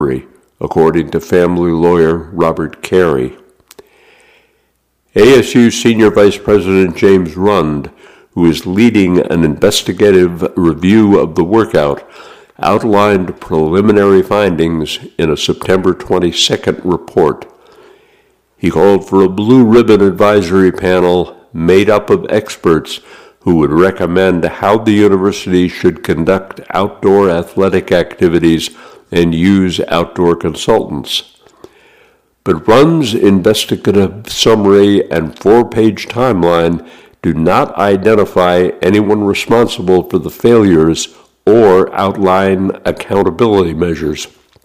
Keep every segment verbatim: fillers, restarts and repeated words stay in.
according to family lawyer Robert Carey. A S U Senior Vice President James Rund, who is leading an investigative review of the workout, outlined preliminary findings in a September twenty-second report. He called for a blue ribbon advisory panel made up of experts who would recommend how the university should conduct outdoor athletic activities and use outdoor consultants. But Rund's investigative summary and four-page timeline do not identify anyone responsible for the failures or outline accountability measures.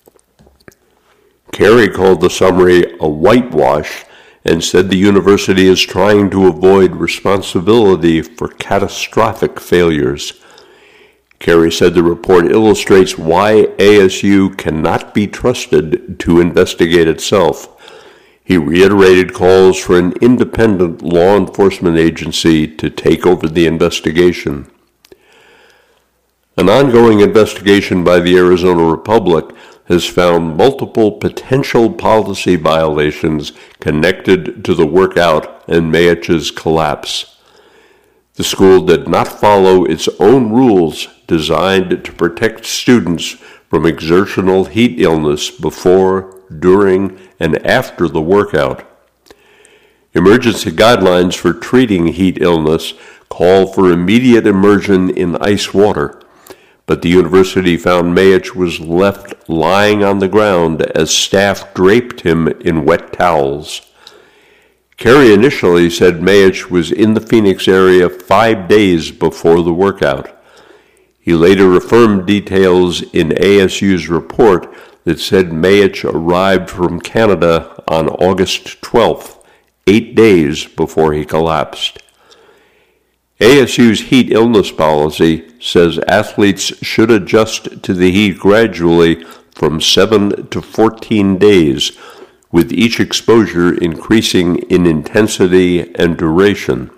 Carey called the summary a whitewash and said the university is trying to avoid responsibility for catastrophic failures. Carey said the report illustrates why A S U cannot be trusted to investigate itself. He reiterated calls for an independent law enforcement agency to take over the investigation. An ongoing investigation by the Arizona Republic has found multiple potential policy violations connected to the workout and Mayach's collapse. The school did not follow its own rules designed to protect students from exertional heat illness before, during, and after the workout. Emergency guidelines for treating heat illness call for immediate immersion in ice water, but the university found Mayach was left lying on the ground as staff draped him in wet towels. Carey initially said Mayach was in the Phoenix area five days before the workout. He later affirmed details in A S U's report that said Mayach arrived from Canada on August twelfth, eight days before he collapsed. A S U's heat illness policy says athletes should adjust to the heat gradually from seven to fourteen days, with each exposure increasing in intensity and duration.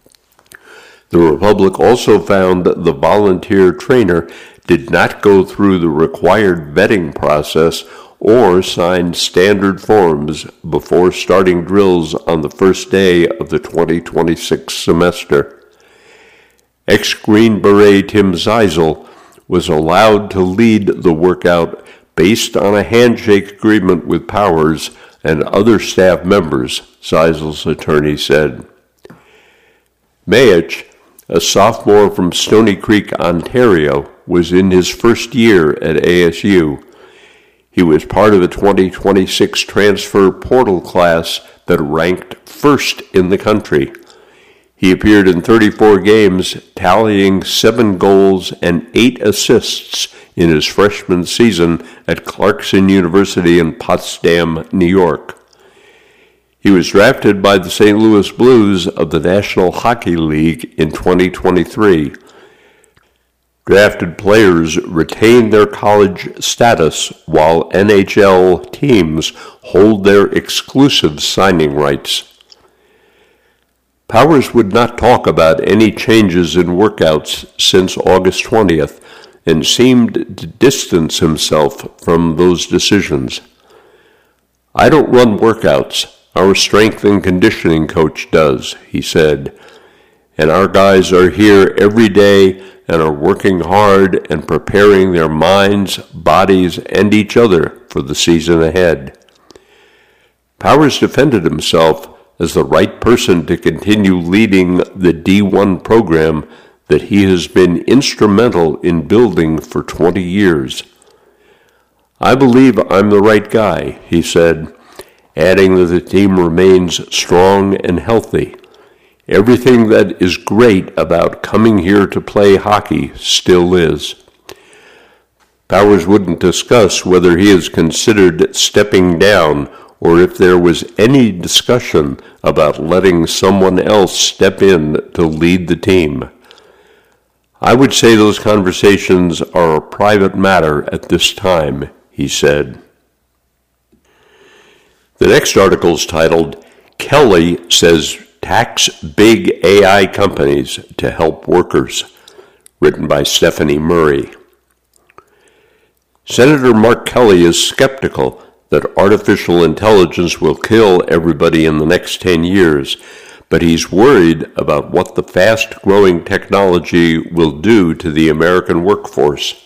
The Republic also found the volunteer trainer did not go through the required vetting process or sign standard forms before starting drills on the first day of the twenty twenty-six semester. Ex-Green Beret Tim Zeisel was allowed to lead the workout based on a handshake agreement with Powers and other staff members, Zeisel's attorney said. Mayach, a sophomore from Stony Creek, Ontario, was in his first year at A S U. He was part of a twenty twenty-six transfer portal class that ranked first in the country. He appeared in thirty-four games, tallying seven goals and eight assists in his freshman season at Clarkson University in Potsdam, New York. He was drafted by the Saint Louis Blues of the National Hockey League in twenty twenty-three. Drafted players retain their college status while N H L teams hold their exclusive signing rights. Powers would not talk about any changes in workouts since August twentieth and seemed to distance himself from those decisions. "I don't run workouts. Our strength and conditioning coach does," he said. "And our guys are here every day and are working hard and preparing their minds, bodies, and each other for the season ahead." Powers defended himself as the right person to continue leading the D one program that he has been instrumental in building for twenty years. "I believe I'm the right guy," he said, adding that the team remains strong and healthy. "Everything that is great about coming here to play hockey still is." Powers wouldn't discuss whether he has considered stepping down or if there was any discussion about letting someone else step in to lead the team. "I would say those conversations are a private matter at this time," he said. The next article is titled, "Kelly Says Tax Big A I Companies to Help Workers," written by Stephanie Murray. Senator Mark Kelly is skeptical that artificial intelligence will kill everybody in the next ten years, but he's worried about what the fast-growing technology will do to the American workforce.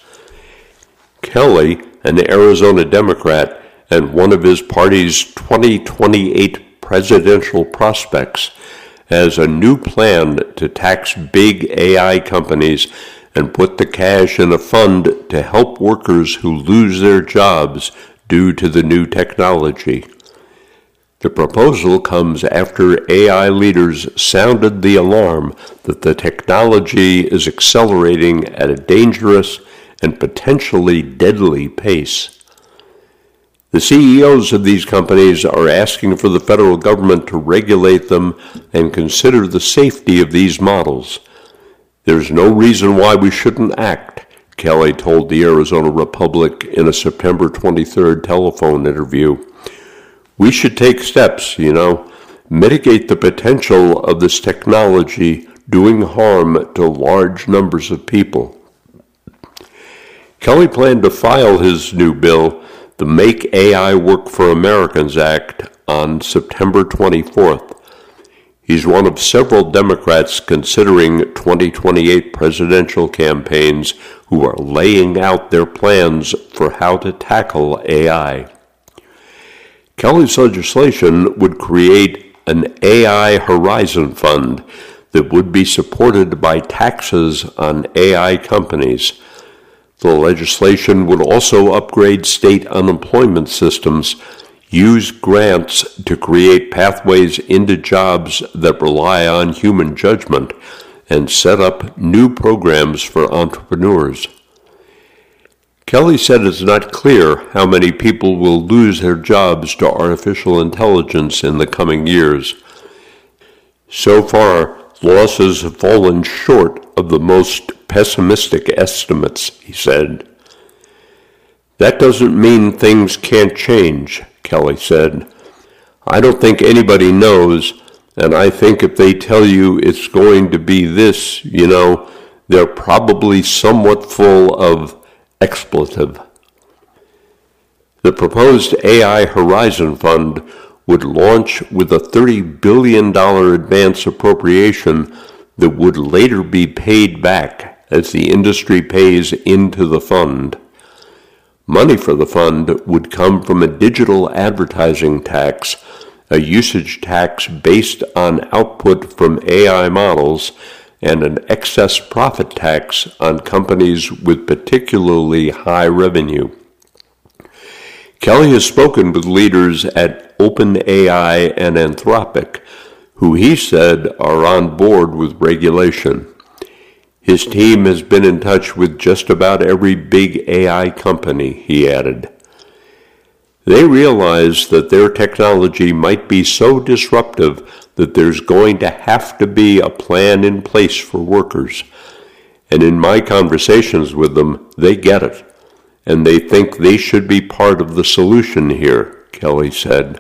Kelly, an Arizona Democrat and one of his party's twenty twenty-eight presidential prospects, has a new plan to tax big A I companies and put the cash in a fund to help workers who lose their jobs due to the new technology. The proposal comes after A I leaders sounded the alarm that the technology is accelerating at a dangerous and potentially deadly pace. The C E Os of these companies are asking for the federal government to regulate them and consider the safety of these models. There's no reason why we shouldn't act, Kelly told the Arizona Republic in a September twenty-third telephone interview. We should take steps, you know, mitigate the potential of this technology doing harm to large numbers of people. Kelly planned to file his new bill, the Make A I Work for Americans Act, on September twenty-fourth. He's one of several Democrats considering twenty twenty-eight presidential campaigns who are laying out their plans for how to tackle A I. Kelly's legislation would create an A I Horizon Fund that would be supported by taxes on A I companies. The legislation would also upgrade state unemployment systems, use grants to create pathways into jobs that rely on human judgment, and set up new programs for entrepreneurs. Kelly said it's not clear how many people will lose their jobs to artificial intelligence in the coming years. So far, losses have fallen short of the most pessimistic estimates, he said. That doesn't mean things can't change, Kelly said. I don't think anybody knows, and I think if they tell you it's going to be this, you know, they're probably somewhat full of expletive. The proposed A I Horizon Fund would launch with a thirty billion dollars advance appropriation that would later be paid back as the industry pays into the fund. Money for the fund would come from a digital advertising tax, a usage tax based on output from A I models, and an excess profit tax on companies with particularly high revenue. Kelly has spoken with leaders at OpenAI and Anthropic, who he said are on board with regulation. His team has been in touch with just about every big A I company, he added. They realize that their technology might be so disruptive that there's going to have to be a plan in place for workers. And in my conversations with them, they get it, and they think they should be part of the solution here, Kelly said.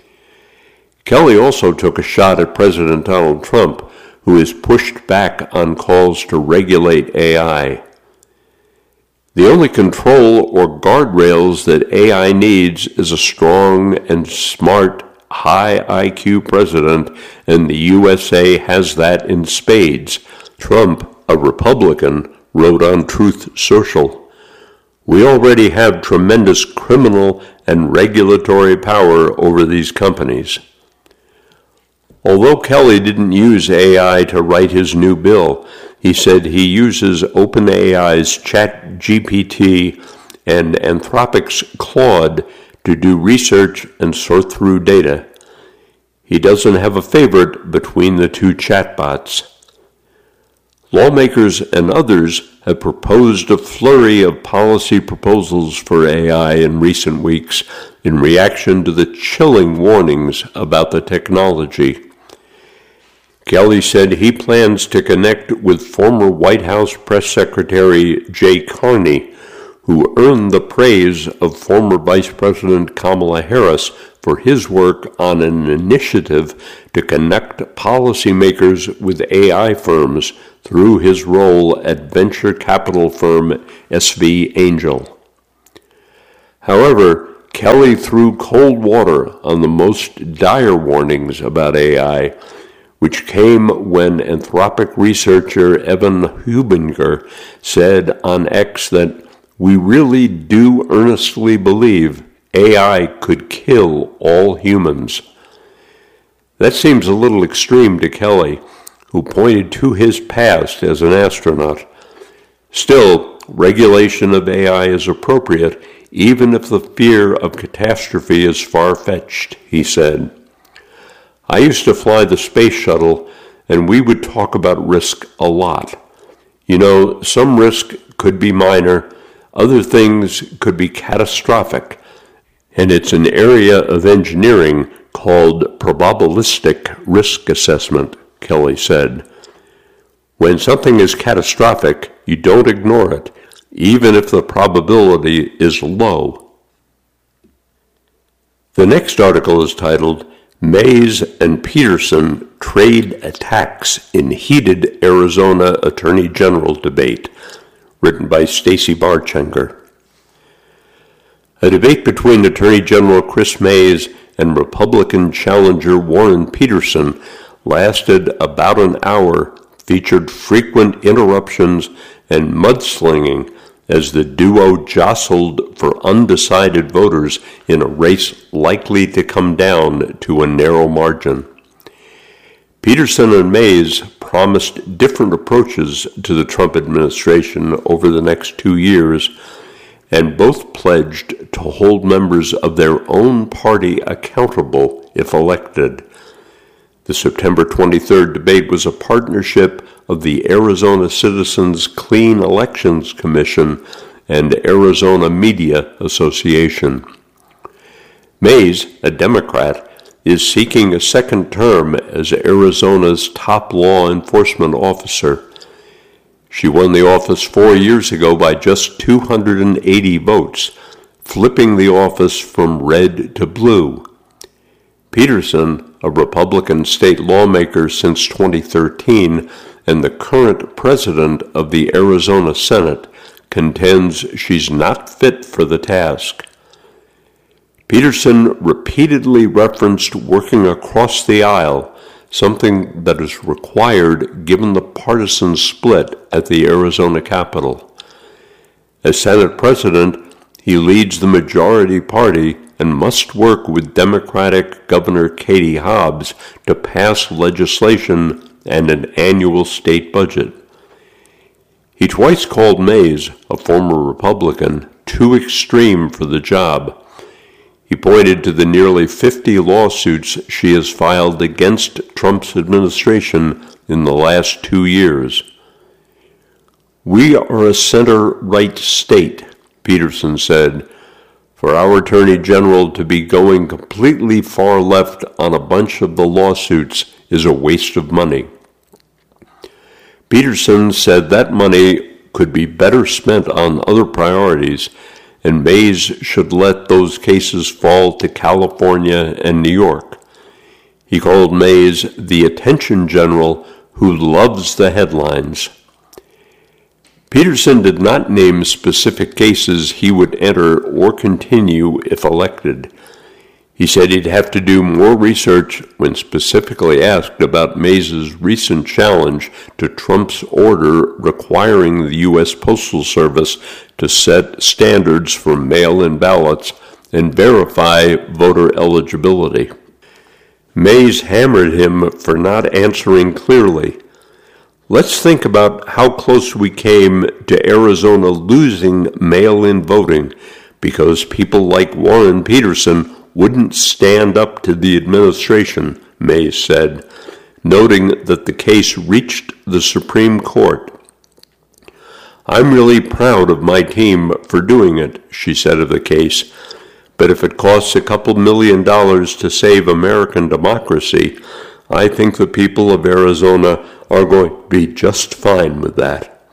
Kelly also took a shot at President Donald Trump, who has pushed back on calls to regulate A I. The only control or guardrails that A I needs is a strong and smart, high I Q president, and the U S A has that in spades, Trump, a Republican, wrote on Truth Social. We already have tremendous criminal and regulatory power over these companies. Although Kelly didn't use A I to write his new bill, he said he uses OpenAI's ChatGPT and Anthropic's Claude to do research and sort through data. He doesn't have a favorite between the two chatbots. Lawmakers and others have proposed a flurry of policy proposals for A I in recent weeks in reaction to the chilling warnings about the technology. Kelly said he plans to connect with former White House Press Secretary Jay Carney, who earned the praise of former Vice President Kamala Harris for his work on an initiative to connect policymakers with A I firms through his role at venture capital firm S V Angel. However, Kelly threw cold water on the most dire warnings about A I, which came when Anthropic researcher Evan Hubinger said on X that we really do earnestly believe A I could kill all humans. That seems a little extreme to Kelly, who pointed to his past as an astronaut. Still, regulation of A I is appropriate, even if the fear of catastrophe is far-fetched, he said. I used to fly the space shuttle, and we would talk about risk a lot. You know, some risk could be minor, other things could be catastrophic, and it's an area of engineering called probabilistic risk assessment, Kelly said. When something is catastrophic, you don't ignore it, even if the probability is low. The next article is titled, Mays and Peterson Trade Attacks in Heated Arizona Attorney General Debate, written by Stacy Barchenger. A debate between Attorney General Chris Mays and Republican challenger Warren Peterson lasted about an hour, featured frequent interruptions and mudslinging as the duo jostled for undecided voters in a race likely to come down to a narrow margin. Peterson and Mays promised different approaches to the Trump administration over the next two years, and both pledged to hold members of their own party accountable if elected. The September twenty-third debate was a partnership of the Arizona Citizens Clean Elections Commission and Arizona Media Association. Mays, a Democrat, is seeking a second term as Arizona's top law enforcement officer. She won the office four years ago by just two hundred eighty votes, flipping the office from red to blue. Peterson, a Republican state lawmaker since twenty thirteen and the current president of the Arizona Senate, contends she's not fit for the task. Peterson repeatedly referenced working across the aisle, something that is required given the partisan split at the Arizona Capitol. As Senate president, he leads the majority party and must work with Democratic Governor Katie Hobbs to pass legislation and an annual state budget. He twice called Mays, a former Republican, too extreme for the job. He pointed to the nearly fifty lawsuits she has filed against Trump's administration in the last two years. We are a center-right state, Peterson said. For our Attorney General to be going completely far left on a bunch of the lawsuits is a waste of money. Peterson said that money could be better spent on other priorities, and Mays should let those cases fall to California and New York. He called Mays the attention general who loves the headlines. Peterson did not name specific cases he would enter or continue if elected. He said he'd have to do more research when specifically asked about Mays's recent challenge to Trump's order requiring the U S Postal Service to set standards for mail-in ballots and verify voter eligibility. Mays hammered him for not answering clearly. Let's think about how close we came to Arizona losing mail-in voting because people like Warren Peterson wouldn't stand up to the administration, Mays said, noting that the case reached the Supreme Court. I'm really proud of my team for doing it, she said of the case, but if it costs a couple million dollars to save American democracy, I think the people of Arizona are going to be just fine with that.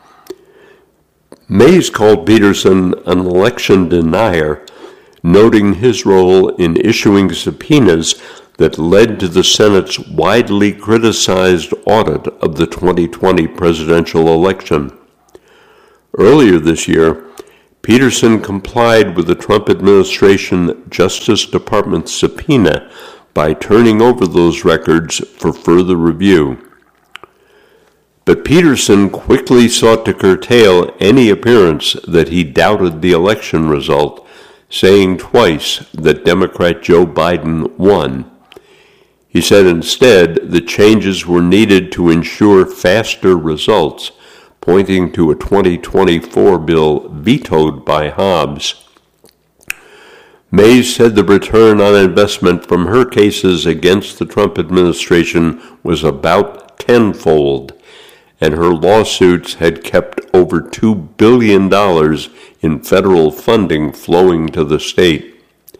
Mays called Peterson an election denier, noting his role in issuing subpoenas that led to the Senate's widely criticized audit of the twenty twenty presidential election. Earlier this year, Peterson complied with the Trump administration Justice Department subpoena by turning over those records for further review. But Peterson quickly sought to curtail any appearance that he doubted the election result, saying twice that Democrat Joe Biden won. He said instead the changes were needed to ensure faster results, pointing to a twenty twenty-four bill vetoed by Hobbs. Mays said the return on investment from her cases against the Trump administration was about tenfold, and her lawsuits had kept over two billion dollars in federal funding flowing to the state.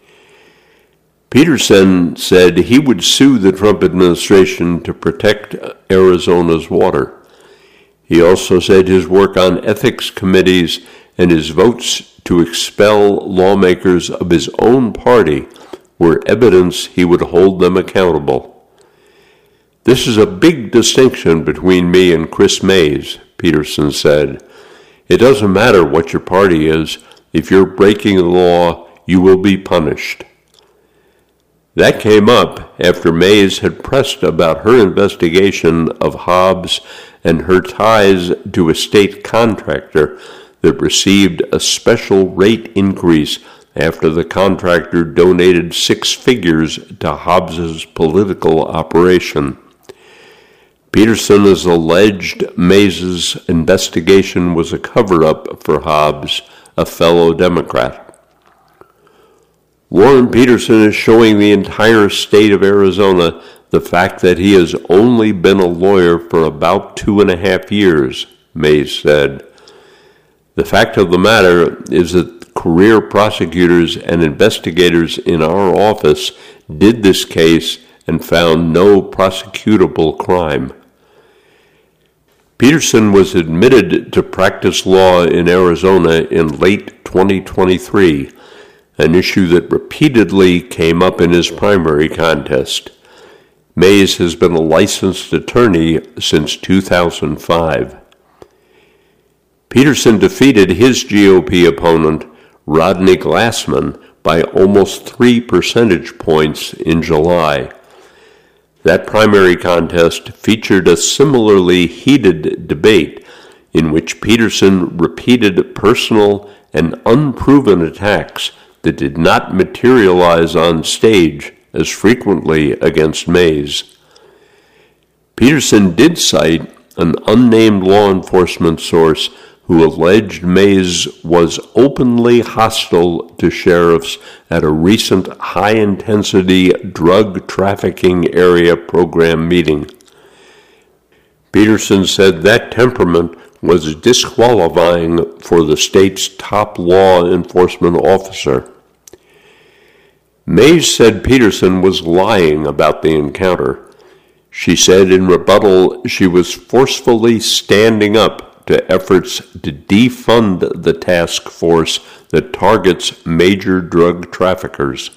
Peterson said he would sue the Trump administration to protect Arizona's water. He also said his work on ethics committees and his votes to expel lawmakers of his own party were evidence he would hold them accountable. "This is a big distinction between me and Chris Mays," Peterson said. "It doesn't matter what your party is. If you're breaking the law, you will be punished." That came up after Mays had pressed about her investigation of Hobbs and her ties to a state contractor that received a special rate increase after the contractor donated six figures to Hobbs's political operation. Peterson has alleged Mays's investigation was a cover-up for Hobbs, a fellow Democrat. Warren Peterson is showing the entire state of Arizona the fact that he has only been a lawyer for about two and a half years, Mays said. "The fact of the matter is that career prosecutors and investigators in our office did this case and found no prosecutable crime." Peterson was admitted to practice law in Arizona in late twenty twenty-three, an issue that repeatedly came up in his primary contest. Mays has been a licensed attorney since two thousand five. Peterson defeated his G O P opponent, Rodney Glassman, by almost three percentage points in July. That primary contest featured a similarly heated debate in which Peterson repeated personal and unproven attacks that did not materialize on stage as frequently against Mays. Peterson did cite an unnamed law enforcement source who alleged Mays was openly hostile to sheriffs at a recent high-intensity drug trafficking area program meeting. Peterson said that temperament was disqualifying for the state's top law enforcement officer. Mays said Peterson was lying about the encounter. She said in rebuttal she was forcefully standing up to efforts to defund the task force that targets major drug traffickers.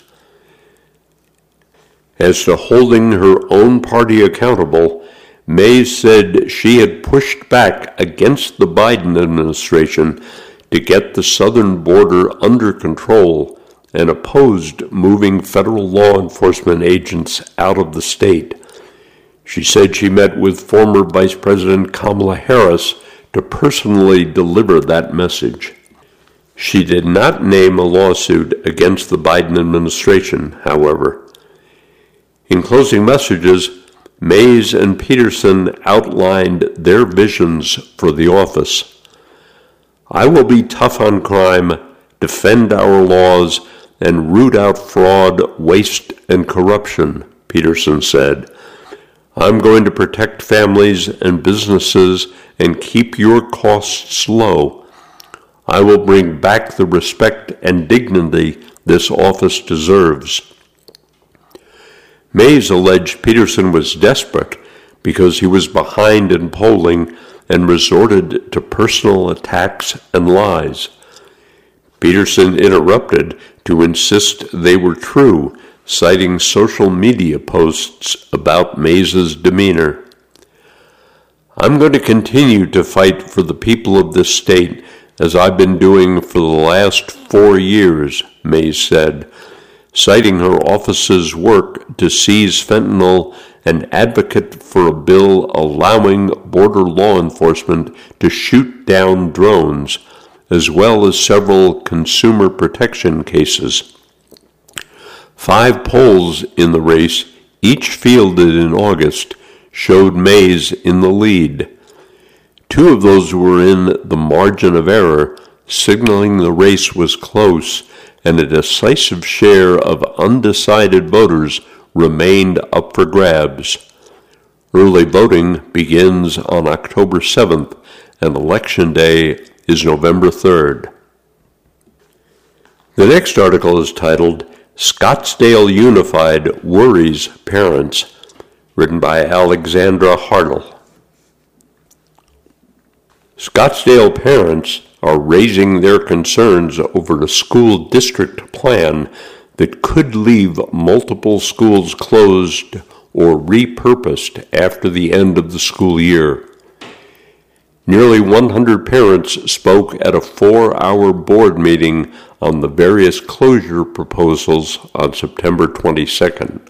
As to holding her own party accountable, Mays said she had pushed back against the Biden administration to get the southern border under control and opposed moving federal law enforcement agents out of the state. She said she met with former Vice President Kamala Harris to personally deliver that message. She did not name a lawsuit against the Biden administration, however. In closing messages, Mays and Peterson outlined their visions for the office. "I will be tough on crime, defend our laws, and root out fraud, waste, and corruption," Peterson said. "I'm going to protect families and businesses and keep your costs low. I will bring back the respect and dignity this office deserves." Mays alleged Peterson was desperate because he was behind in polling and resorted to personal attacks and lies. Peterson interrupted to insist they were true, citing social media posts about Mays's demeanor. "I'm going to continue to fight for the people of this state as I've been doing for the last four years, Mays said, citing her office's work to seize fentanyl and advocate for a bill allowing border law enforcement to shoot down drones, as well as several consumer protection cases. Five polls in the race, each fielded in August, showed Mays in the lead. Two of those were in the margin of error, signaling the race was close, and a decisive share of undecided voters remained up for grabs. Early voting begins on October seventh, and Election Day is November third. The next article is titled, Scottsdale Unified Worries Parents, written by Alexandra Hartle. Scottsdale parents are raising their concerns over a school district plan that could leave multiple schools closed or repurposed after the end of the school year. Nearly one hundred parents spoke at a four-hour board meeting on the various closure proposals on September twenty-second.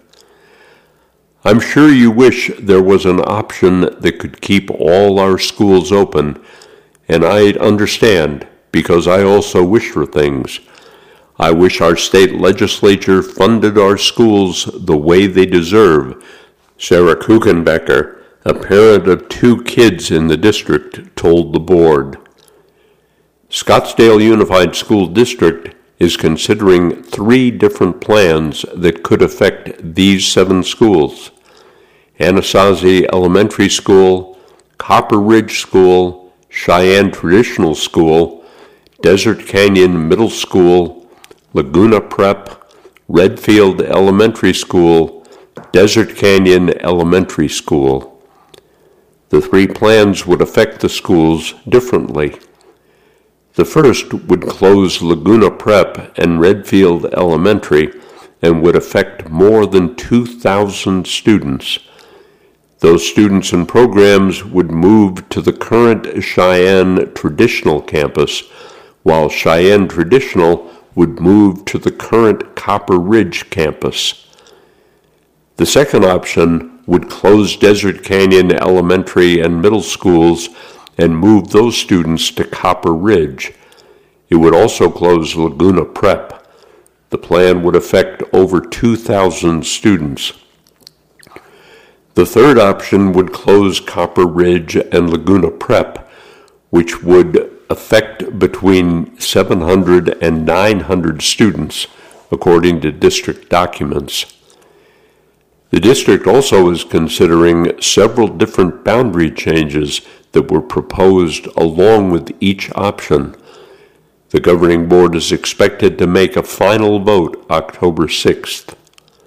I'm sure you wish there was an option that could keep all our schools open, and I understand, because I also wish for things. I wish our state legislature funded our schools the way they deserve, Sarah Kuchenbecker, a parent of two kids in the district, told the board. Scottsdale Unified School District is considering three different plans that could affect these seven schools: Anasazi Elementary School, Copper Ridge School, Cheyenne Traditional School, Desert Canyon Middle School, Laguna Prep, Redfield Elementary School, Desert Canyon Elementary School. The three plans would affect the schools differently. The first would close Laguna Prep and Redfield Elementary and would affect more than two thousand students. Those students and programs would move to the current Cheyenne Traditional campus, while Cheyenne Traditional would move to the current Copper Ridge campus. The second option would close Desert Canyon Elementary and Middle Schools and move those students to Copper Ridge. It would also close Laguna Prep. The plan would affect over two thousand students. The third option would close Copper Ridge and Laguna Prep, which would affect between seven hundred and nine hundred students, according to district documents. The district also is considering several different boundary changes that were proposed along with each option. The governing board is expected to make a final vote October sixth.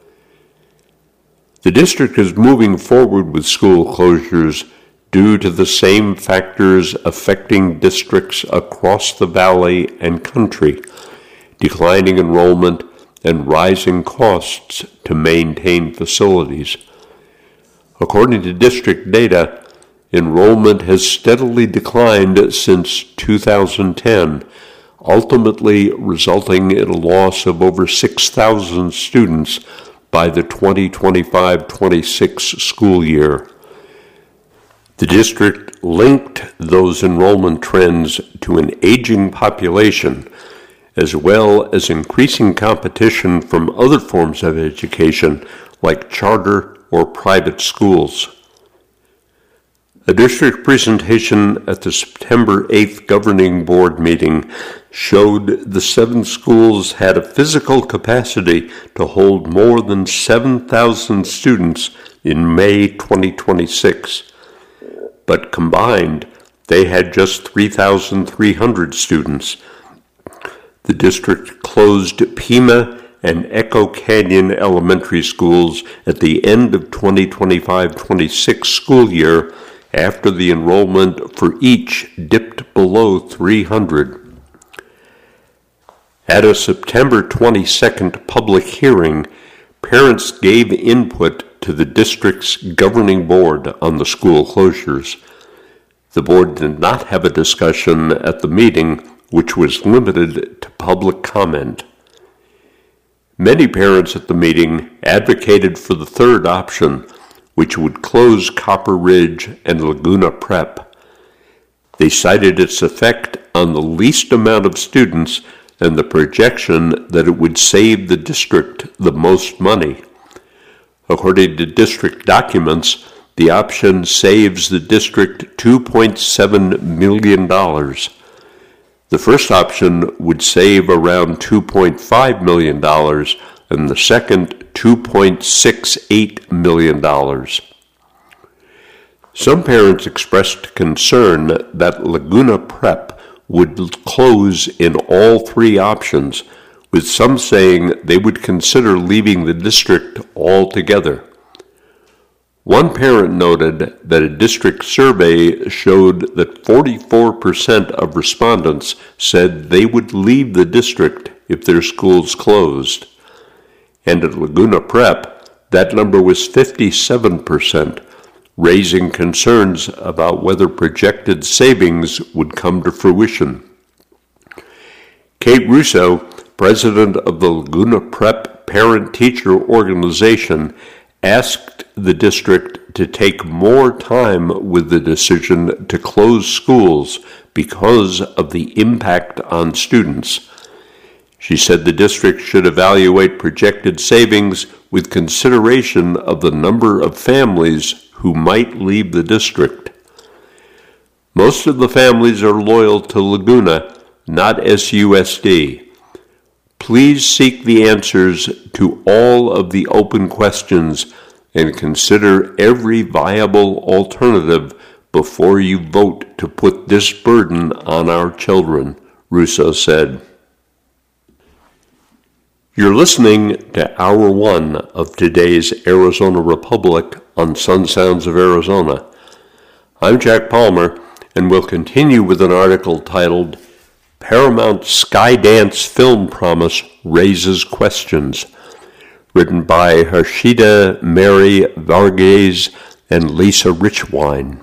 The district is moving forward with school closures due to the same factors affecting districts across the valley and country: declining enrollment and rising costs to maintain facilities. According to district data, enrollment has steadily declined since two thousand ten, ultimately resulting in a loss of over six thousand students by the twenty twenty-five twenty-six school year. The district linked those enrollment trends to an aging population, as well as increasing competition from other forms of education like charter or private schools. A district presentation at the September eighth governing board meeting showed the seven schools had a physical capacity to hold more than seven thousand students in May twenty twenty-six, but combined they had just three thousand three hundred students. The district closed Pima and Echo Canyon Elementary Schools at the end of twenty twenty-five twenty-six school year after the enrollment for each dipped below three hundred. At a September twenty-second public hearing, parents gave input to the district's governing board on the school closures. The board did not have a discussion at the meeting, which was limited to public comment. Many parents at the meeting advocated for the third option, which would close Copper Ridge and Laguna Prep. They cited its effect on the least amount of students and the projection that it would save the district the most money. According to district documents, the option saves the district two point seven million dollars. The first option would save around two point five million dollars and the second two point six eight million dollars. Some parents expressed concern that Laguna Prep would close in all three options, with some saying they would consider leaving the district altogether. One parent noted that a district survey showed that forty-four percent of respondents said they would leave the district if their schools closed. And at Laguna Prep, that number was fifty-seven percent, raising concerns about whether projected savings would come to fruition. Kate Russo, president of the Laguna Prep Parent-Teacher Organization, asked the district to take more time with the decision to close schools because of the impact on students. She said the district should evaluate projected savings with consideration of the number of families who might leave the district. Most of the families are loyal to Laguna, not S U S D. Please seek the answers to all of the open questions and consider every viable alternative before you vote to put this burden on our children, Russo said. You're listening to Hour One of today's Arizona Republic on Sun Sounds of Arizona. I'm Jack Palmer, and we'll continue with an article titled Paramount Skydance Film Promise Raises Questions, written by Harshita Mary Varghese and Lisa Richwine.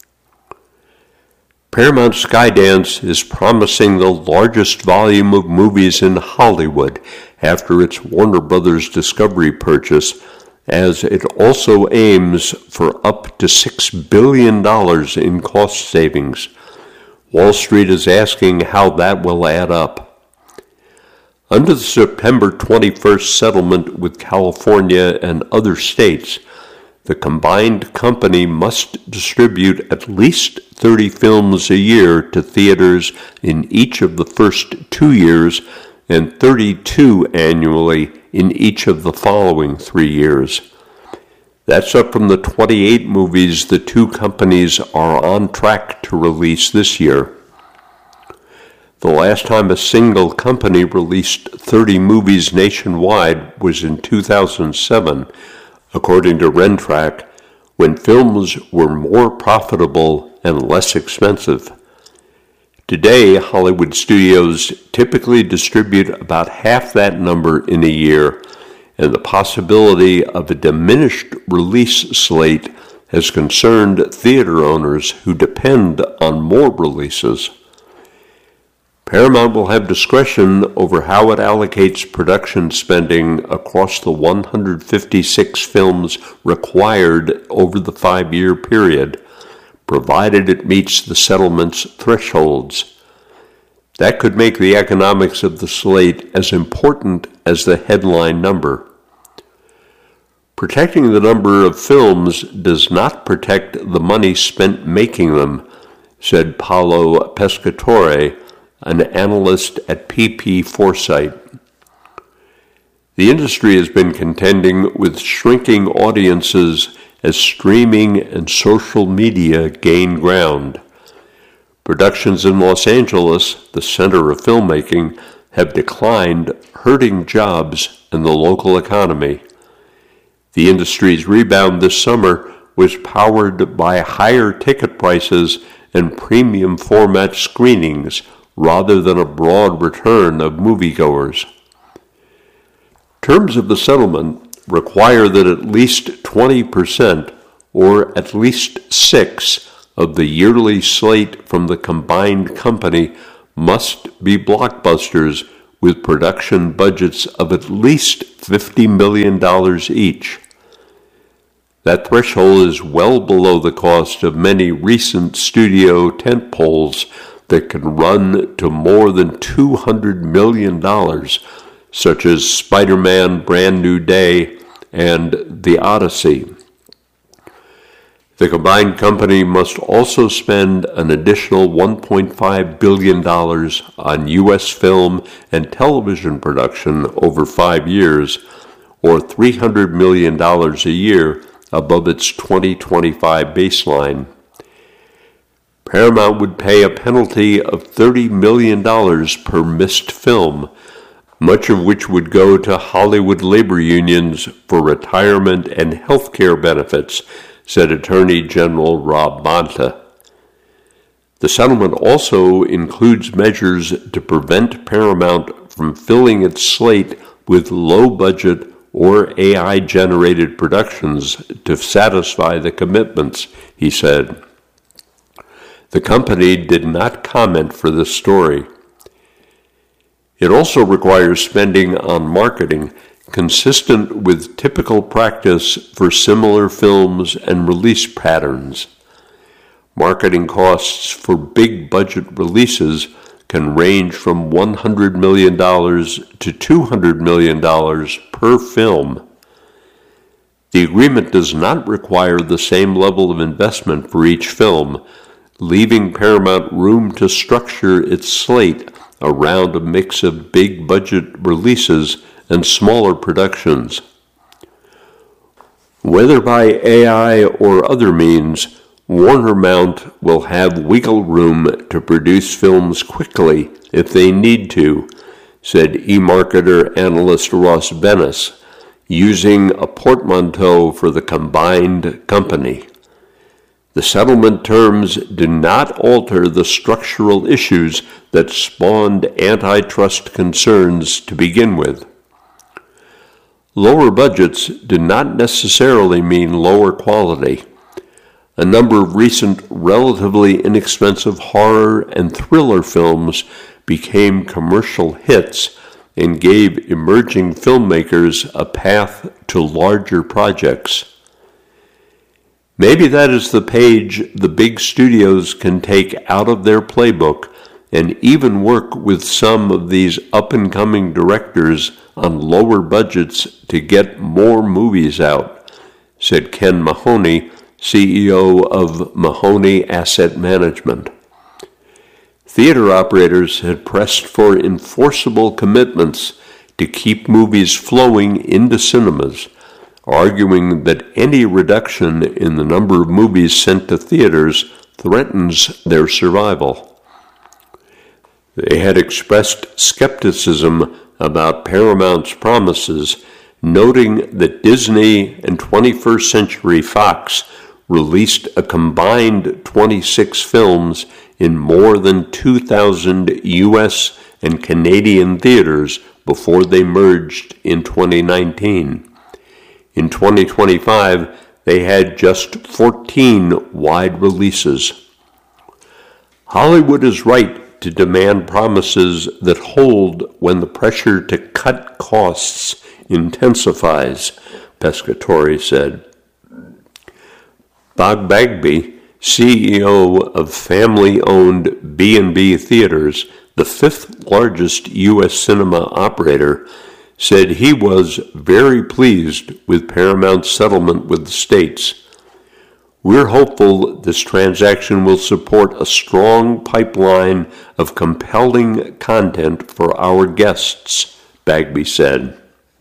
Paramount Skydance is promising the largest volume of movies in Hollywood after its Warner Brothers Discovery purchase, as it also aims for up to six billion dollars in cost savings. Wall Street is asking how that will add up. Under the September twenty-first settlement with California and other states, the combined company must distribute at least thirty films a year to theaters in each of the first two years and thirty-two annually in each of the following three years. That's up from the twenty-eight movies the two companies are on track to release this year. The last time a single company released thirty movies nationwide was in two thousand seven, according to Rentrack, when films were more profitable and less expensive. Today, Hollywood studios typically distribute about half that number in a year, and the possibility of a diminished release slate has concerned theater owners who depend on more releases. Paramount will have discretion over how it allocates production spending across the one hundred fifty-six films required over the five-year period, provided it meets the settlement's thresholds. That could make the economics of the slate as important as the headline number. Protecting the number of films does not protect the money spent making them, said Paolo Pescatore, an analyst at P P Foresight. The industry has been contending with shrinking audiences as streaming and social media gain ground. Productions in Los Angeles, the center of filmmaking, have declined, hurting jobs and the local economy. The industry's rebound this summer was powered by higher ticket prices and premium format screenings rather than a broad return of moviegoers. Terms of the settlement require that at least twenty percent, or at least six, of the yearly slate from the combined company must be blockbusters with production budgets of at least fifty million dollars each. That threshold is well below the cost of many recent studio tentpoles that can run to more than two hundred million dollars, such as Spider-Man Brand New Day and The Odyssey. The combined company must also spend an additional one point five billion dollars on U S film and television production over five years, or three hundred million dollars a year above its twenty twenty-five baseline. Paramount would pay a penalty of thirty million dollars per missed film, much of which would go to Hollywood labor unions for retirement and health care benefits, said Attorney General Rob Bonta. The settlement also includes measures to prevent Paramount from filling its slate with low-budget or A I-generated productions to satisfy the commitments, he said. The company did not comment for this story. It also requires spending on marketing consistent with typical practice for similar films and release patterns. Marketing costs for big-budget releases can range from one hundred million dollars to two hundred million dollars per film. The agreement does not require the same level of investment for each film, leaving Paramount room to structure its slate around a mix of big-budget releases and smaller productions. Whether by A I or other means, Warner Mount will have wiggle room to produce films quickly if they need to, said eMarketer analyst Ross Bennis, using a portmanteau for the combined company. The settlement terms do not alter the structural issues that spawned antitrust concerns to begin with. Lower budgets do not necessarily mean lower quality. A number of recent relatively inexpensive horror and thriller films became commercial hits and gave emerging filmmakers a path to larger projects. Maybe that is the page the big studios can take out of their playbook and even work with some of these up-and-coming directors on lower budgets to get more movies out, said Ken Mahoney, C E O of Mahoney Asset Management. Theater operators had pressed for enforceable commitments to keep movies flowing into cinemas, arguing that any reduction in the number of movies sent to theaters threatens their survival. They had expressed skepticism about Paramount's promises, noting that Disney and twenty-first Century Fox released a combined twenty-six films in more than two thousand U S and Canadian theaters before they merged in twenty nineteen. In twenty twenty-five, they had just fourteen wide releases. Hollywood is right to demand promises that hold when the pressure to cut costs intensifies, Pescatore said. Bob Bagby, C E O of family-owned B and B Theaters, the fifth largest U S cinema operator, said he was very pleased with Paramount's settlement with the states. We're hopeful this transaction will support a strong pipeline of compelling content for our guests, Bagby said.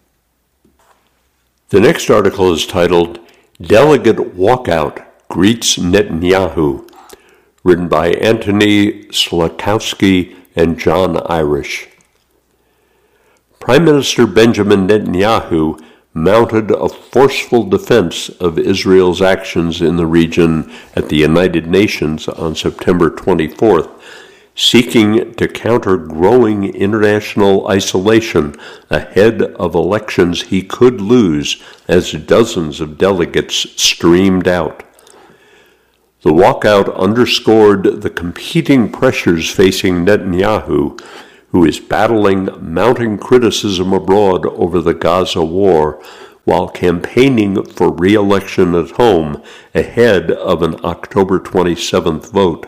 The next article is titled, Delegate Walkout Greets Netanyahu, written by Anthony Slakowski and John Irish. Prime Minister Benjamin Netanyahu mounted a forceful defense of Israel's actions in the region at the United Nations on September twenty-fourth, seeking to counter growing international isolation ahead of elections he could lose as dozens of delegates streamed out. The walkout underscored the competing pressures facing Netanyahu, who is battling mounting criticism abroad over the Gaza war while campaigning for re-election at home ahead of an October twenty-seventh vote.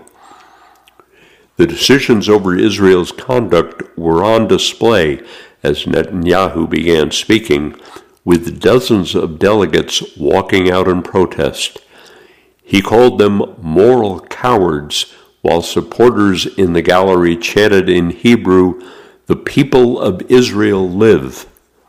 The decisions over Israel's conduct were on display as Netanyahu began speaking, with dozens of delegates walking out in protest. He called them moral cowards, while supporters in the gallery chanted in Hebrew, "The people of Israel live."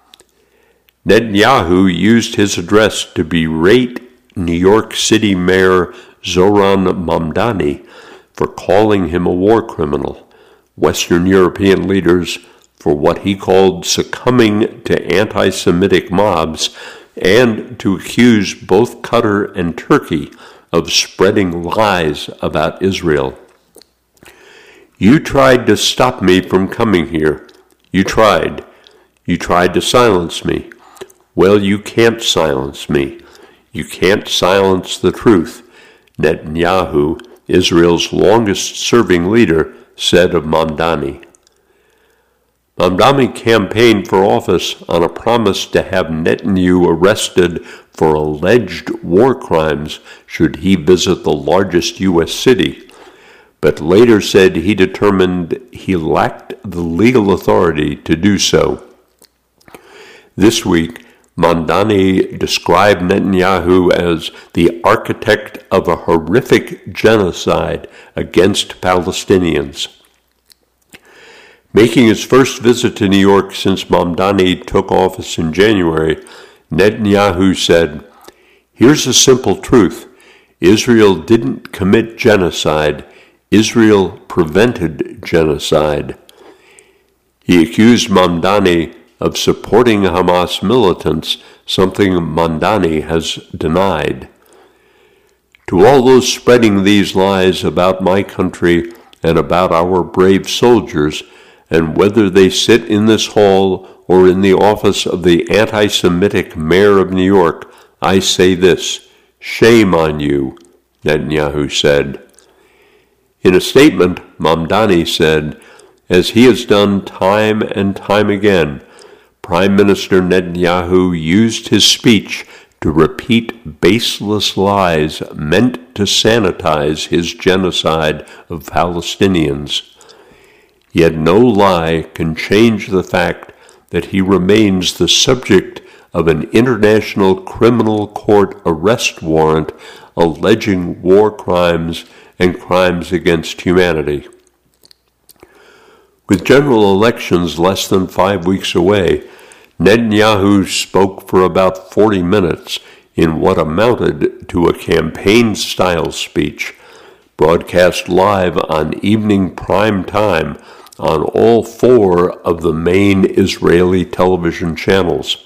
Netanyahu used his address to berate New York City Mayor Zohran Mamdani for calling him a war criminal, Western European leaders for what he called succumbing to anti-Semitic mobs, and to accuse both Qatar and Turkey of spreading lies about Israel. "You tried to stop me from coming here. You tried. You tried to silence me. Well, you can't silence me. You can't silence the truth," Netanyahu, Israel's longest-serving leader, said of Mamdani. Mamdani campaigned for office on a promise to have Netanyahu arrested for alleged war crimes should he visit the largest U S city, but later said he determined he lacked the legal authority to do so. This week, Mamdani described Netanyahu as the architect of a horrific genocide against Palestinians. Making his first visit to New York since Mamdani took office in January, Netanyahu said, "Here's a simple truth. Israel didn't commit genocide. Israel prevented genocide." He accused Mamdani of supporting Hamas militants, something Mamdani has denied. "To all those spreading these lies about my country and about our brave soldiers, and whether they sit in this hall or in the office of the anti-Semitic mayor of New York, I say this: shame on you," Netanyahu said. In a statement, Mamdani said, "As he has done time and time again, Prime Minister Netanyahu used his speech to repeat baseless lies meant to sanitize his genocide of Palestinians. Yet no lie can change the fact that he remains the subject of an international criminal court arrest warrant alleging war crimes and crimes against humanity." With general elections less than five weeks away, Netanyahu spoke for about forty minutes in what amounted to a campaign-style speech, broadcast live on evening prime time on all four of the main Israeli television channels.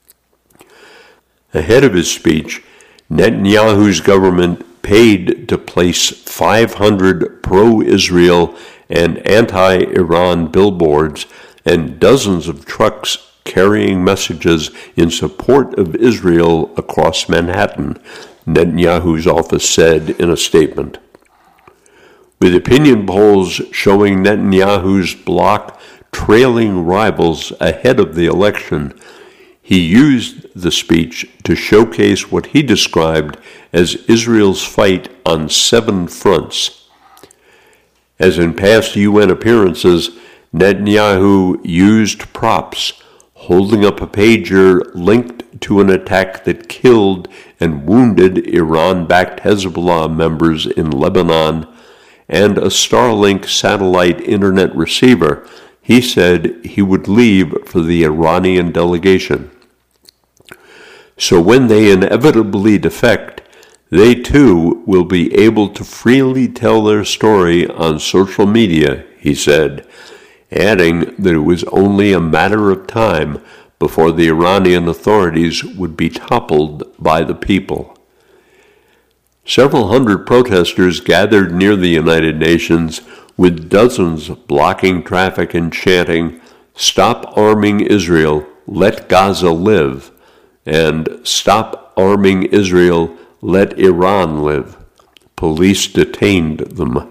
Ahead of his speech, Netanyahu's government paid to place five hundred pro-Israel and anti-Iran billboards and dozens of trucks carrying messages in support of Israel across Manhattan, Netanyahu's office said in a statement. With opinion polls showing Netanyahu's bloc trailing rivals ahead of the election, he used the speech to showcase what he described as Israel's fight on seven fronts. As in past U N appearances, Netanyahu used props, holding up a pager linked to an attack that killed and wounded Iran-backed Hezbollah members in Lebanon, and a Starlink satellite internet receiver. He said he would leave for the Iranian delegation. So when they inevitably defect, they too will be able to freely tell their story on social media, he said, adding that it was only a matter of time before the Iranian authorities would be toppled by the people. Several hundred protesters gathered near the United Nations, with dozens blocking traffic and chanting, "Stop arming Israel, let Gaza live," and "Stop arming Israel, let Iran live." Police detained them.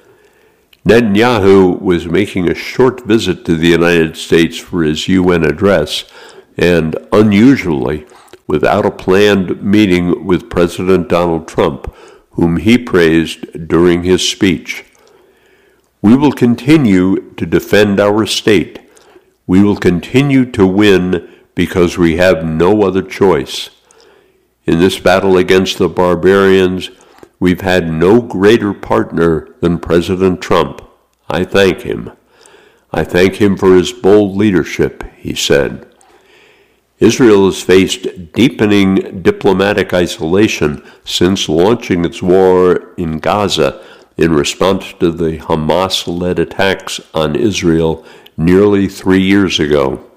Netanyahu was making a short visit to the United States for his U N address, and unusually, without a planned meeting with President Donald Trump, whom he praised during his speech. We will continue to defend our state. We will continue to win because we have no other choice. In this battle against the barbarians, we've had no greater partner than President Trump. I thank him. I thank him for his bold leadership, he said. Israel has faced deepening diplomatic isolation since launching its war in Gaza in response to the Hamas-led attacks on Israel nearly three years ago.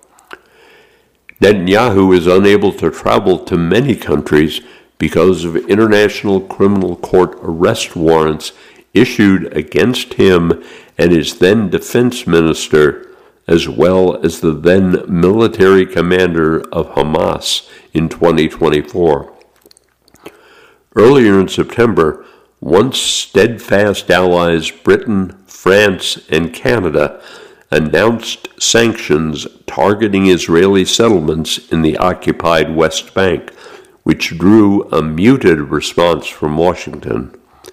Netanyahu is unable to travel to many countries because of International Criminal Court arrest warrants issued against him and his then defense minister, as well as the then military commander of Hamas in twenty twenty-four. Earlier in September, once steadfast allies Britain, France, and Canada announced sanctions targeting Israeli settlements in the occupied West Bank, which drew a muted response from Washington.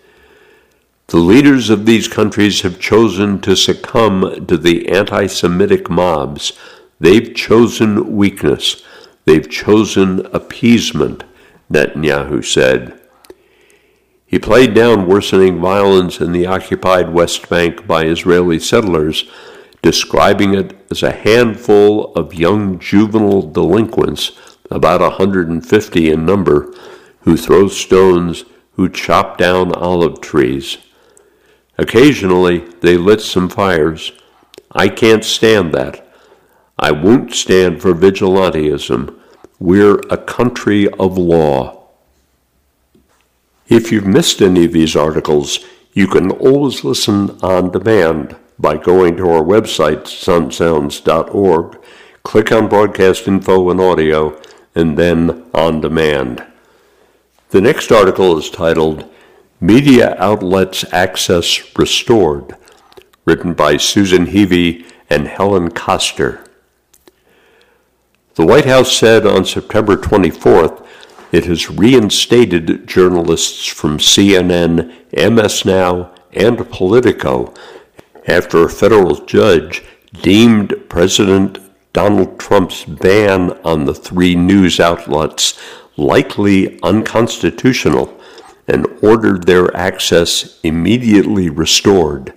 The leaders of these countries have chosen to succumb to the anti-Semitic mobs. They've chosen weakness. They've chosen appeasement, Netanyahu said. He played down worsening violence in the occupied West Bank by Israeli settlers, describing it as a handful of young juvenile delinquents, about one hundred fifty in number, who throw stones, who chop down olive trees. Occasionally, they lit some fires. I can't stand that. I won't stand for vigilantism. We're a country of law. If you've missed any of these articles, you can always listen on demand by going to our website, sun sounds dot org, click on Broadcast Info and Audio, and then On Demand. The next article is titled, Media Outlets Access Restored, written by Susan Heavey and Helen Koster. The White House said on September twenty-fourth it has reinstated journalists from C N N, M S Now, and Politico after a federal judge deemed President Donald Trump's ban on the three news outlets likely unconstitutional and ordered their access immediately restored.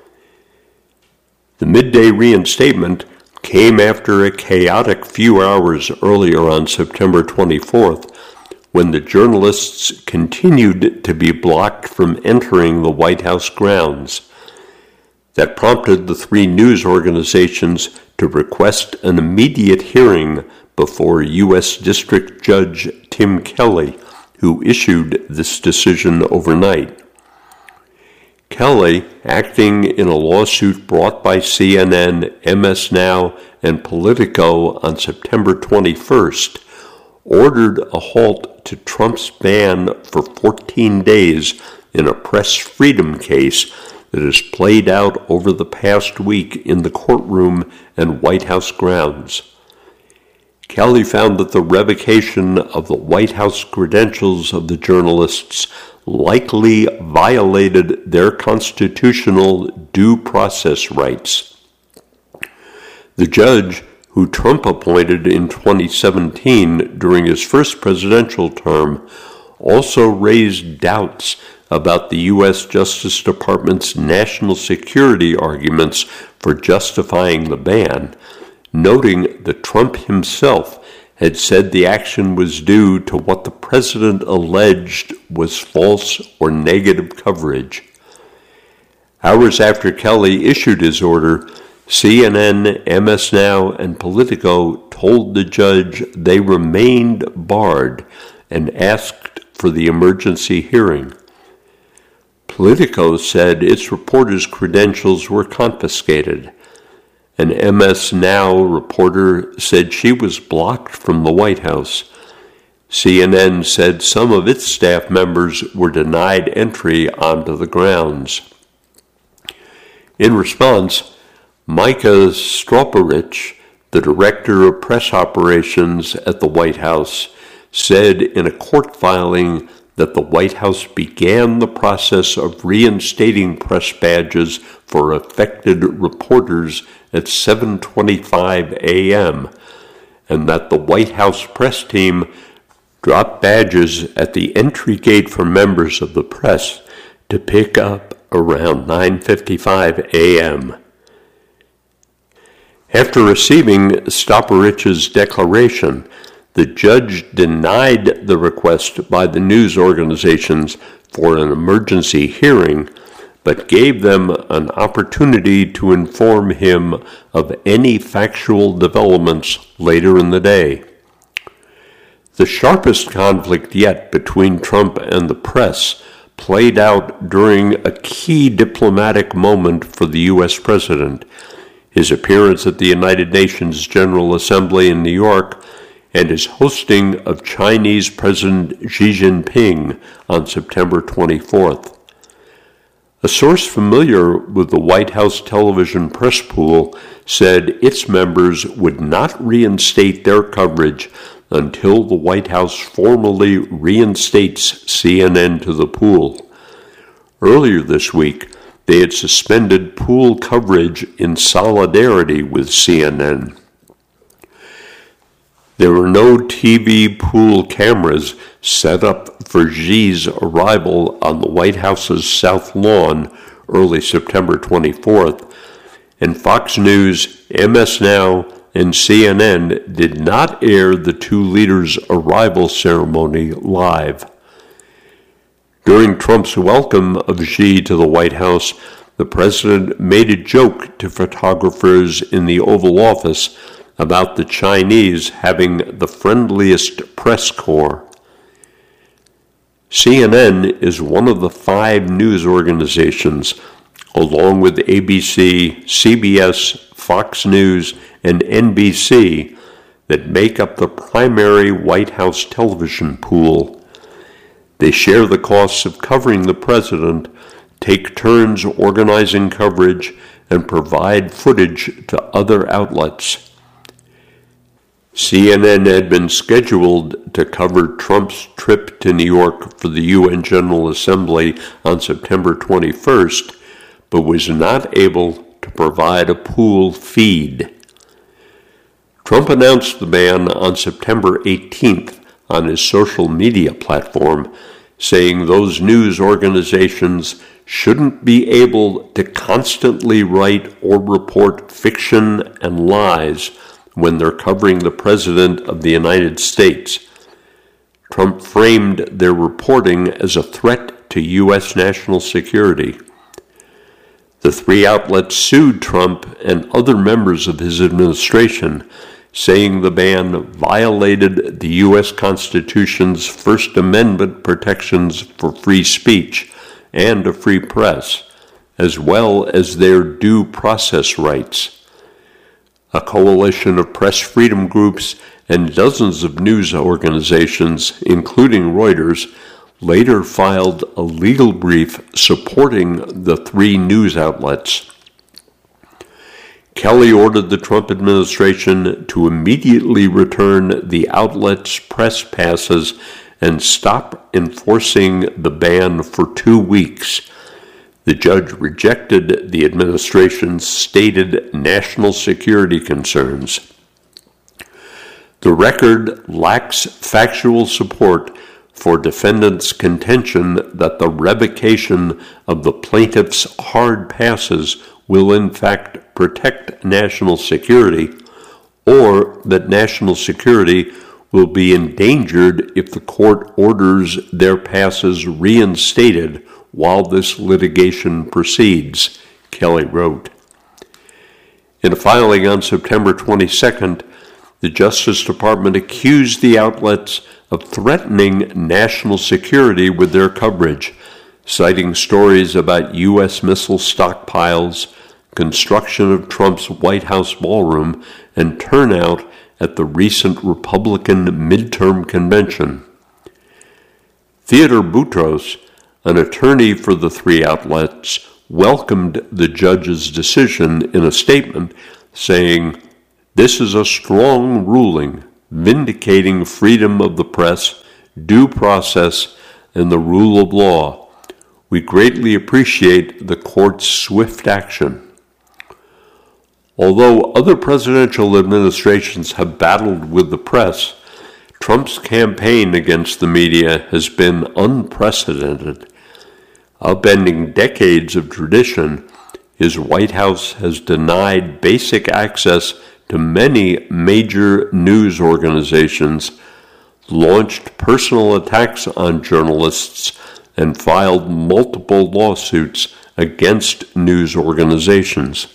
The midday reinstatement came after a chaotic few hours earlier on September twenty-fourth, when the journalists continued to be blocked from entering the White House grounds. That prompted the three news organizations to request an immediate hearing before U S District Judge Tim Kelly, who issued this decision overnight. Kelly, acting in a lawsuit brought by C N N, M S Now, and Politico on September twenty-first, ordered a halt to Trump's ban for fourteen days in a press freedom case that has played out over the past week in the courtroom and White House grounds. Kelly found that the revocation of the White House credentials of the journalists likely violated their constitutional due process rights. The judge, who Trump appointed in twenty seventeen during his first presidential term, also raised doubts about the U S Justice Department's national security arguments for justifying the ban, noting that Trump himself had said the action was due to what the president alleged was false or negative coverage. Hours after Kelly issued his order, C N N, M S Now, and Politico told the judge they remained barred and asked for the emergency hearing. Politico said its reporters' credentials were confiscated. An M S Now reporter said she was blocked from the White House. C N N said some of its staff members were denied entry onto the grounds. In response, Micah Stropowicz, the director of press operations at the White House, said in a court filing that the White House began the process of reinstating press badges for affected reporters at seven twenty-five a.m., and that the White House press team dropped badges at the entry gate for members of the press to pick up around nine fifty-five a.m. After receiving Stopowicz's declaration, the judge denied the request by the news organizations for an emergency hearing, but gave them an opportunity to inform him of any factual developments later in the day. The sharpest conflict yet between Trump and the press played out during a key diplomatic moment for the U S president, his appearance at the United Nations General Assembly in New York, and his hosting of Chinese President Xi Jinping on September twenty-fourth. A source familiar with the White House television press pool said its members would not reinstate their coverage until the White House formally reinstates C N N to the pool. Earlier this week, they had suspended pool coverage in solidarity with C N N. There were no T V pool cameras set up for Xi's arrival on the White House's South Lawn early September twenty-fourth, and Fox News, M S Now, and C N N did not air the two leaders' arrival ceremony live. During Trump's welcome of Xi to the White House, the president made a joke to photographers in the Oval Office about the Chinese having the friendliest press corps. C N N is one of the five news organizations, along with A B C, C B S, Fox News, and N B C, that make up the primary White House television pool. They share the costs of covering the president, take turns organizing coverage, and provide footage to other outlets. C N N had been scheduled to cover Trump's trip to New York for the U N General Assembly on September twenty-first, but was not able to provide a pool feed. Trump announced the ban on September eighteenth on his social media platform, saying those news organizations shouldn't be able to constantly write or report fiction and lies when they're covering the President of the United States. Trump framed their reporting as a threat to U S national security. The three outlets sued Trump and other members of his administration, saying the ban violated the U S Constitution's First Amendment protections for free speech and a free press, as well as their due process rights. A coalition of press freedom groups and dozens of news organizations, including Reuters, later filed a legal brief supporting the three news outlets. Kelly ordered the Trump administration to immediately return the outlets' press passes and stop enforcing the ban for two weeks. The judge rejected the administration's stated national security concerns. The record lacks factual support for defendants' contention that the revocation of the plaintiff's hard passes will in fact protect national security, or that national security will be endangered if the court orders their passes reinstated while this litigation proceeds, Kelly wrote. In a filing on September twenty-second, the Justice Department accused the outlets of threatening national security with their coverage, citing stories about U S missile stockpiles, construction of Trump's White House ballroom, and turnout at the recent Republican midterm convention. Theodore Boutros, an attorney for the three outlets, welcomed the judge's decision in a statement, saying, "This is a strong ruling, vindicating freedom of the press, due process, and the rule of law. We greatly appreciate the court's swift action." Although other presidential administrations have battled with the press, Trump's campaign against the media has been unprecedented. Upending decades of tradition, his White House has denied basic access to many major news organizations, launched personal attacks on journalists, and filed multiple lawsuits against news organizations.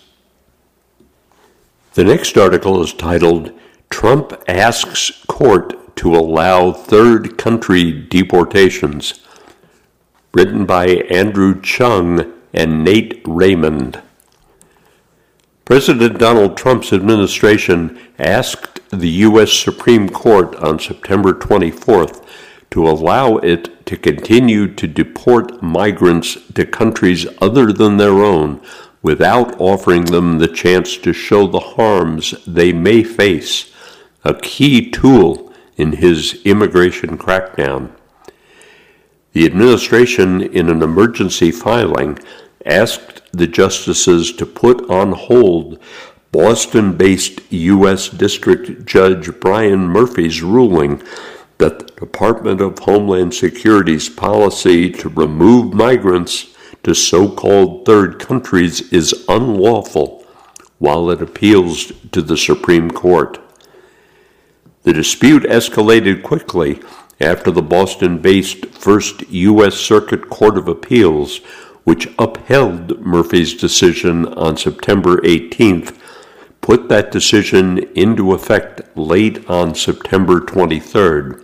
The next article is titled, "Trump Asks Court to Allow Third Country Deportations," written by Andrew Chung and Nate Raymond. President Donald Trump's administration asked the U S Supreme Court on September twenty-fourth to allow it to continue to deport migrants to countries other than their own without offering them the chance to show the harms they may face, a key tool in his immigration crackdown. The administration, in an emergency filing, asked the justices to put on hold Boston-based U S District Judge Brian Murphy's ruling that the Department of Homeland Security's policy to remove migrants to so-called third countries is unlawful while it appeals to the Supreme Court. The dispute escalated quickly after the Boston-based First U S Circuit Court of Appeals, which upheld Murphy's decision on September eighteenth, put that decision into effect late on September twenty-third.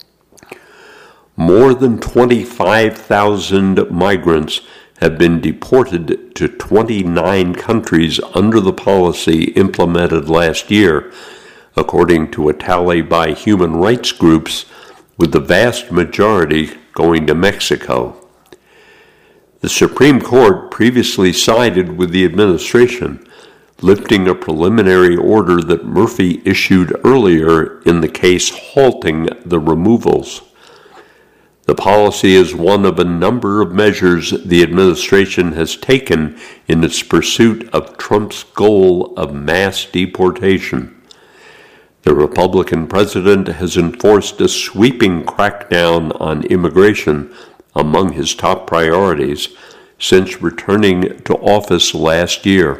More than twenty-five thousand migrants have been deported to twenty-nine countries under the policy implemented last year, according to a tally by human rights groups, with the vast majority going to Mexico. The Supreme Court previously sided with the administration, lifting a preliminary order that Murphy issued earlier in the case halting the removals. The policy is one of a number of measures the administration has taken in its pursuit of Trump's goal of mass deportation. The Republican president has enforced a sweeping crackdown on immigration among his top priorities since returning to office last year.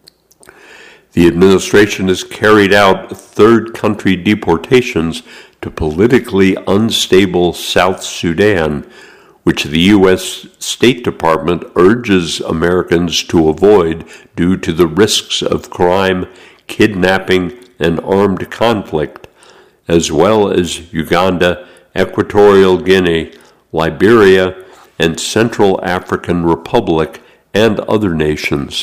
The administration has carried out third country deportations to politically unstable South Sudan, which the U S State Department urges Americans to avoid due to the risks of crime, kidnapping, and armed conflict, as well as Uganda, Equatorial Guinea, Liberia, and Central African Republic, and other nations.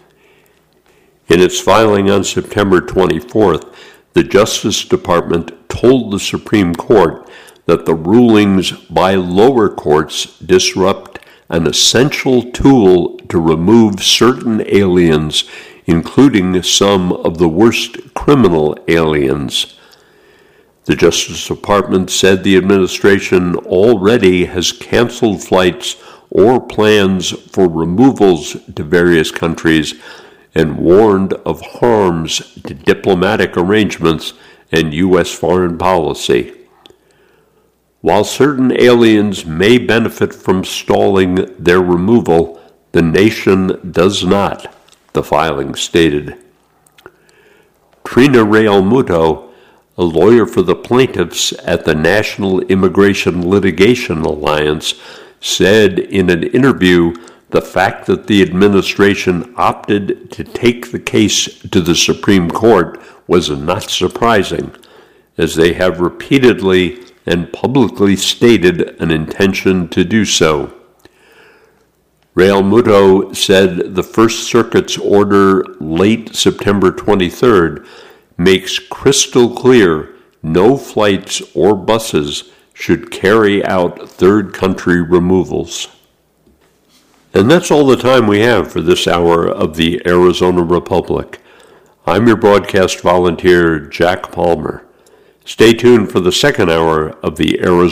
In its filing on September twenty-fourth, the Justice Department told the Supreme Court that the rulings by lower courts disrupt an essential tool to remove certain aliens, including some of the worst criminal aliens. The Justice Department said the administration already has canceled flights or plans for removals to various countries and warned of harms to diplomatic arrangements and U S foreign policy. While certain aliens may benefit from stalling their removal, the nation does not, the filing stated. Trina Realmuto, a lawyer for the plaintiffs at the National Immigration Litigation Alliance, said in an interview the fact that the administration opted to take the case to the Supreme Court was not surprising, as they have repeatedly and publicly stated an intention to do so. Realmuto said the First Circuit's order late September twenty-third makes crystal clear no flights or buses should carry out third country removals. And that's all the time we have for this hour of the Arizona Republic. I'm your broadcast volunteer, Jack Palmer. Stay tuned for the second hour of the Arizona